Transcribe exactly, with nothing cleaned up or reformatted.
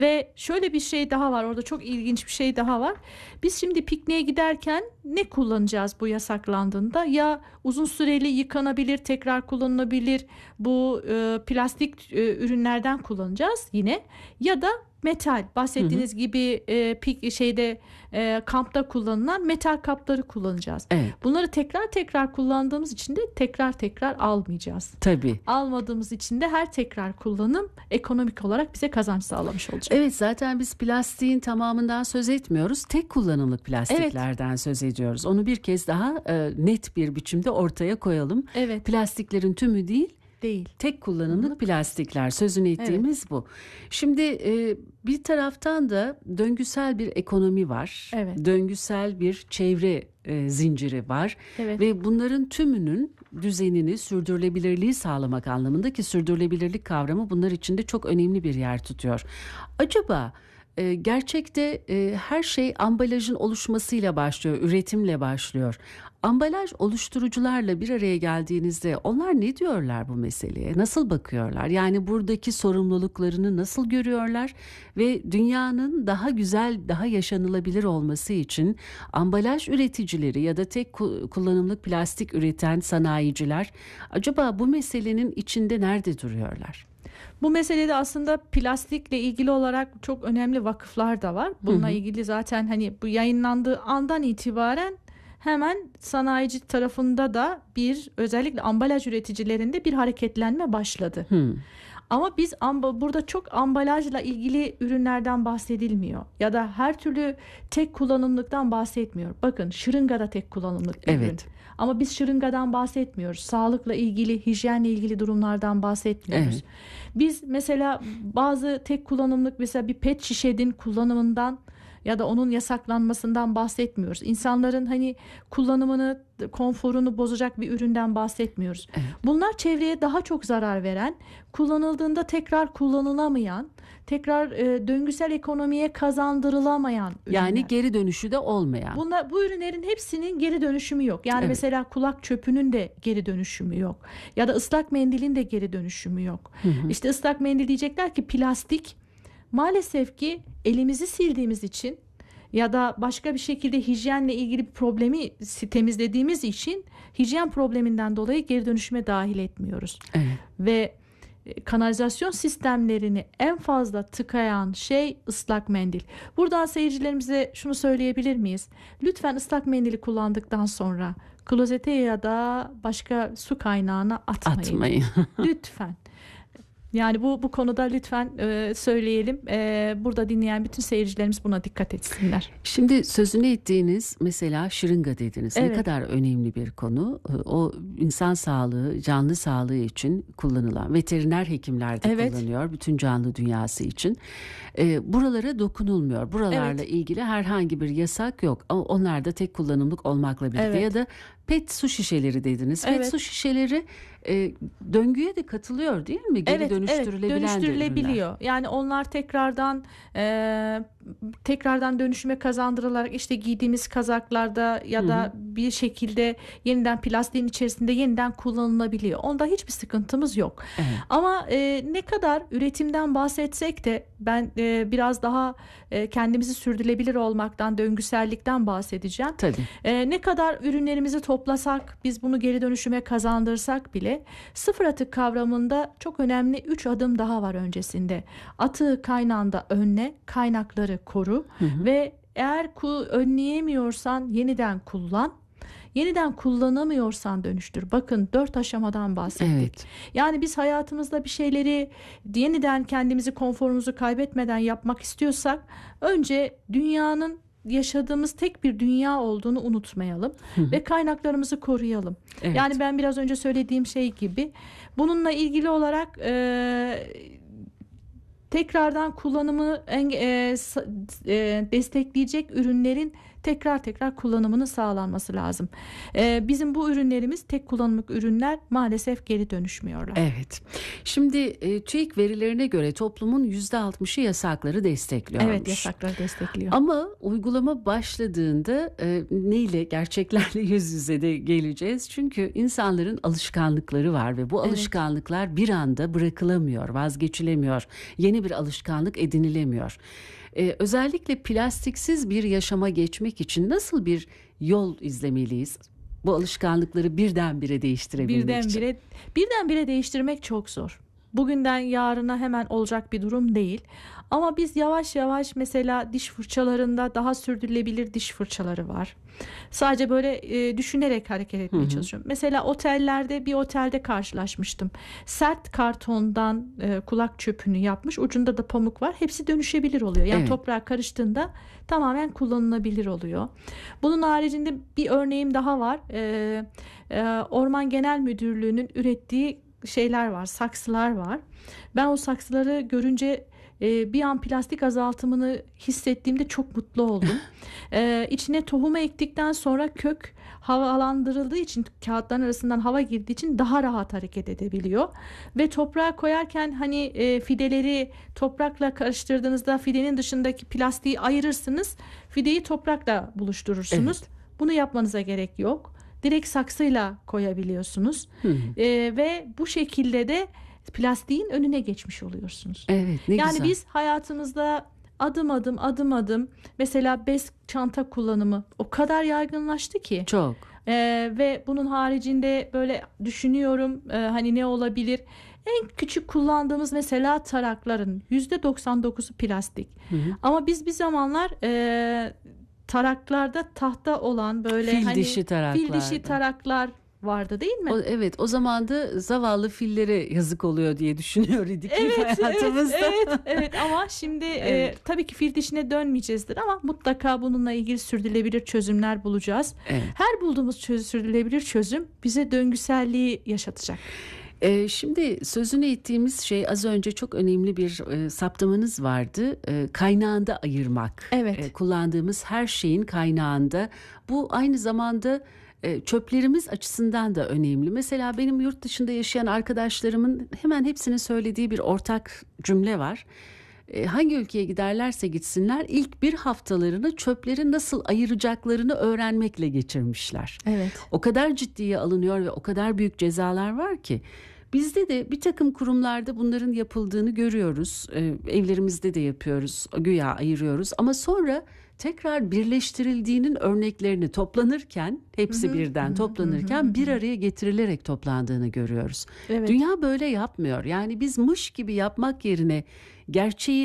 Ve şöyle bir şey daha var, orada çok ilginç bir şey daha var. Biz şimdi pikniğe giderken ne kullanacağız bu yasaklandığında? Ya uzun süreli yıkanabilir, tekrar kullanılabilir bu e, plastik e, ürünlerden kullanacağız yine, ya da metal, bahsettiğiniz hı hı. gibi e, pik şeyde e, kampta kullanılan metal kapları kullanacağız. Evet. Bunları tekrar tekrar kullandığımız için de tekrar tekrar almayacağız. Tabii. Almadığımız için de her tekrar kullanım ekonomik olarak bize kazanç sağlamış olacak. Evet, zaten biz plastiğin tamamından söz etmiyoruz. Tek kullanımlık plastiklerden evet. söz ediyoruz. Onu bir kez daha e, net bir biçimde ortaya koyalım. Evet. Plastiklerin tümü değil. Değil. Tek kullanımlık plastikler, sözünü ettiğimiz evet. bu. Şimdi e, bir taraftan da döngüsel bir ekonomi var. Evet. Döngüsel bir çevre e, zinciri var. Evet. Ve bunların tümünün düzenini, sürdürülebilirliği sağlamak anlamında, ki sürdürülebilirlik kavramı bunlar için de çok önemli bir yer tutuyor. Acaba e, gerçekte e, her şey ambalajın oluşmasıyla başlıyor, üretimle başlıyor. Ambalaj oluşturucularla bir araya geldiğinizde onlar ne diyorlar bu meseleye? Nasıl bakıyorlar? Yani buradaki sorumluluklarını nasıl görüyorlar? Ve dünyanın daha güzel, daha yaşanılabilir olması için ambalaj üreticileri ya da tek kullanımlık plastik üreten sanayiciler acaba bu meselenin içinde nerede duruyorlar? Bu meselede aslında plastikle ilgili olarak çok önemli vakıflar da var. Bununla hı hı. ilgili zaten hani bu yayınlandığı andan itibaren hemen sanayici tarafında da bir, özellikle ambalaj üreticilerinde bir hareketlenme başladı. Hmm. Ama biz amba, burada çok ambalajla ilgili ürünlerden bahsedilmiyor. Ya da her türlü tek kullanımlıktan bahsetmiyor. Bakın, şırınga da tek kullanımlık bir evet. ürün. Ama biz şırıngadan bahsetmiyoruz. Sağlıkla ilgili, hijyenle ilgili durumlardan bahsetmiyoruz. Evet. Biz mesela bazı tek kullanımlık, mesela bir pet şişenin kullanımından ya da onun yasaklanmasından bahsetmiyoruz. İnsanların hani kullanımını, konforunu bozacak bir üründen bahsetmiyoruz. Evet. Bunlar çevreye daha çok zarar veren, kullanıldığında tekrar kullanılamayan, tekrar e, döngüsel ekonomiye kazandırılamayan ürünler. Yani geri dönüşü de olmayan. Bunlar, bu ürünlerin hepsinin geri dönüşümü yok. Yani evet. mesela kulak çöpünün de geri dönüşümü yok. Ya da ıslak mendilin de geri dönüşümü yok. Hı hı. İşte ıslak mendil diyecekler ki plastik. Maalesef ki elimizi sildiğimiz için ya da başka bir şekilde hijyenle ilgili bir problemi temizlediğimiz için hijyen probleminden dolayı geri dönüşüme dahil etmiyoruz. Evet. Ve kanalizasyon sistemlerini en fazla tıkayan şey ıslak mendil. Buradan seyircilerimize şunu söyleyebilir miyiz? Lütfen ıslak mendili kullandıktan sonra klozete ya da başka su kaynağına atmayın. Atmayın. Lütfen. Yani bu bu konuda lütfen e, söyleyelim. E, burada dinleyen bütün seyircilerimiz buna dikkat etsinler. Şimdi sözünü ettiğiniz mesela şırınga dediniz. Evet. Ne kadar önemli bir konu. O insan sağlığı, canlı sağlığı için kullanılan, veteriner hekimler de evet. kullanıyor. Bütün canlı dünyası için. E, buralara dokunulmuyor. Buralarla evet. ilgili herhangi bir yasak yok. Ama onlar da tek kullanımlık olmakla birlikte evet. ya da pet su şişeleri dediniz. Evet. Pet su şişeleri e, döngüye de katılıyor değil mi? Geri evet, dönüştürülebilen evet, dönüştürülebiliyor. ürünler. Yani onlar tekrardan e, tekrardan dönüşüme kazandırılarak işte giydiğimiz kazaklarda ya da Hı-hı. bir şekilde yeniden plastiğin içerisinde yeniden kullanılabiliyor. Onda hiçbir sıkıntımız yok. Evet. Ama e, ne kadar üretimden bahsetsek de ben e, biraz daha e, kendimizi sürdürülebilir olmaktan, döngüsellikten bahsedeceğim. Tabii. E, ne kadar ürünlerimizi toplasak, biz bunu geri dönüşüme kazandırsak bile sıfır atık kavramında çok önemli üç adım daha var öncesinde. Atığı kaynağında önle, kaynakları koru hı hı. ve eğer ku- önleyemiyorsan yeniden kullan. Yeniden kullanamıyorsan dönüştür. Bakın, dört aşamadan bahsettik. Evet. Yani biz hayatımızda bir şeyleri yeniden kendimizi, konforumuzu kaybetmeden yapmak istiyorsak önce dünyanın yaşadığımız tek bir dünya olduğunu unutmayalım hı hı. ve kaynaklarımızı koruyalım. Evet. Yani ben biraz önce söylediğim şey gibi bununla ilgili olarak e, tekrardan kullanımı e, e, destekleyecek ürünlerin tekrar tekrar kullanımının sağlanması lazım. Ee, bizim bu ürünlerimiz tek kullanımlık ürünler, maalesef geri dönüşmüyorlar. Evet. Şimdi e, TÜİK verilerine göre toplumun yüzde altmışı yasakları destekliyormuş. Evet, yasakları destekliyor. Ama uygulama başladığında e, neyle, gerçeklerle yüz yüze de geleceğiz. Çünkü insanların alışkanlıkları var ve bu Evet. alışkanlıklar bir anda bırakılamıyor, vazgeçilemiyor. Yeni bir alışkanlık edinilemiyor. E, özellikle plastiksiz bir yaşama geçmek için nasıl bir yol izlemeliyiz? Bu alışkanlıkları birdenbire değiştirebilmek için. Birdenbire, birdenbire değiştirmek çok zor. Bugünden yarına hemen olacak bir durum değil. Ama biz yavaş yavaş, mesela diş fırçalarında daha sürdürülebilir diş fırçaları var. Sadece böyle e, düşünerek hareket etmeye Hı hı. çalışıyorum. Mesela otellerde, bir otelde karşılaşmıştım. Sert kartondan e, kulak çöpünü yapmış. Ucunda da pamuk var. Hepsi dönüşebilir oluyor. Yani Evet. toprağa karıştığında tamamen kullanılabilir oluyor. Bunun haricinde bir örneğim daha var. E, e, Orman Genel Müdürlüğü'nün ürettiği şeyler var, saksılar var. Ben o saksıları görünce e, bir an plastik azaltımını hissettiğimde çok mutlu oldum. e, içine tohumu ektikten sonra kök havalandırıldığı için, kağıtların arasından hava girdiği için daha rahat hareket edebiliyor. Ve toprağa koyarken hani e, fideleri toprakla karıştırdığınızda fidenin dışındaki plastiği ayırırsınız. Fideyi toprakla buluşturursunuz. Evet. Bunu yapmanıza gerek yok. Direkt saksıyla koyabiliyorsunuz. Hı hı. Ee, ve bu şekilde de plastiğin önüne geçmiş oluyorsunuz. Evet, ne Yani güzel. biz hayatımızda adım adım adım adım, mesela bez çanta kullanımı o kadar yaygınlaştı ki. Çok. Ee, ve bunun haricinde böyle düşünüyorum, e, hani ne olabilir? En küçük kullandığımız mesela tarakların yüzde doksan dokuzu plastik. Hı hı. Ama biz bir zamanlar e, taraklarda tahta olan böyle Fil hani dişi taraklardı. fil dişi taraklar vardı, değil mi? O, evet, o zaman da zavallı fillere yazık oluyor diye düşünüyor idik Evet, evet, hayatımızda. evet, evet. Ama şimdi e, Evet. tabii ki fil dişine dönmeyeceğizdir ama mutlaka bununla ilgili sürdürülebilir çözümler bulacağız. Evet. Her bulduğumuz çöz, sürdürülebilir çözüm bize döngüselliği yaşatacak. Ee, şimdi sözünü ettiğimiz şey, az önce çok önemli bir e, saptamanız vardı. E, kaynağında ayırmak. Evet. E, kullandığımız her şeyin kaynağında. Bu aynı zamanda e, çöplerimiz açısından da önemli. Mesela benim yurt dışında yaşayan arkadaşlarımın hemen hepsinin söylediği bir ortak cümle var. E, hangi ülkeye giderlerse gitsinler ilk bir haftalarını çöpleri nasıl ayıracaklarını öğrenmekle geçirmişler. Evet. O kadar ciddiye alınıyor ve o kadar büyük cezalar var ki. Bizde de bir takım kurumlarda bunların yapıldığını görüyoruz. Ee, evlerimizde de yapıyoruz. Güya ayırıyoruz. Ama sonra tekrar birleştirildiğinin örneklerini toplanırken, hepsi Hı hı, birden hı hı, toplanırken hı hı. bir araya getirilerek toplandığını görüyoruz. Evet. Dünya böyle yapmıyor. Yani biz mış gibi yapmak yerine gerçeği